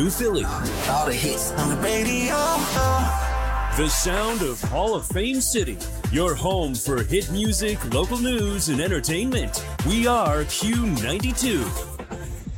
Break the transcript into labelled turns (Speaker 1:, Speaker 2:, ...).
Speaker 1: 92 Philly.
Speaker 2: All the hits on the radio.
Speaker 1: The sound of Hall of Fame City. Your home for hit music, local news, and entertainment. We are Q92.